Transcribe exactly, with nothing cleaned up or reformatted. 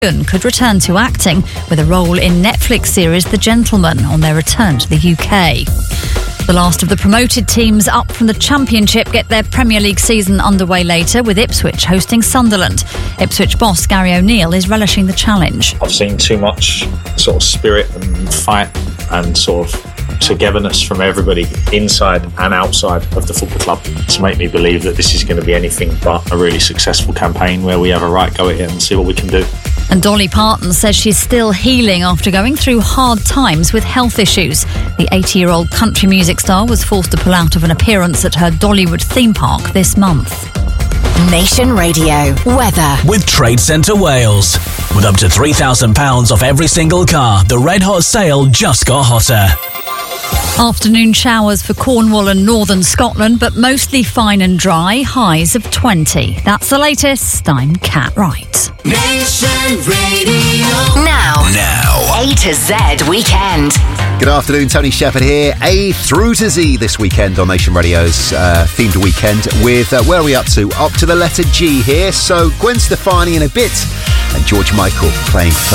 could return to acting with a role in Netflix series The Gentleman on their return to the U K. The last of the promoted teams up from the Championship get their Premier League season underway later, with Ipswich hosting Sunderland. Ipswich boss Gary O'Neill is relishing the challenge. I've seen too much sort of spirit and fight and sort of togetherness from everybody inside and outside of the football club to make me believe that this is going to be anything but a really successful campaign where we have a right go at it and see what we can do. And Dolly Parton says she's still healing after going through hard times with health issues. The eighty-year-old country music star was forced to pull out of an appearance at her Dollywood theme park this month. Nation Radio weather with Trade Centre Wales. With up to three thousand pounds off every single car, the Red Hot sale just got hotter. Afternoon showers for Cornwall and northern Scotland, but mostly fine and dry, highs of twenty. That's the latest. I'm Kat Wright. Nation Radio. Now. Now. A to Z weekend. Good afternoon, Tony Shepherd here. A through to Z this weekend on Nation Radio's uh, themed weekend with, uh, where are we up to? Up to the letter G here. So Gwen Stefani in a bit and George Michael playing